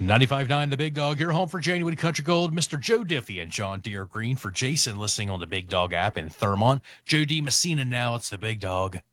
95.9 The Big Dog, your home for Genuine Country Gold. Mr. Joe Diffie and John Deere Green for Jason listening on the Big Dog app in Thurmont. Joe D. Messina now, it's the Big Dog.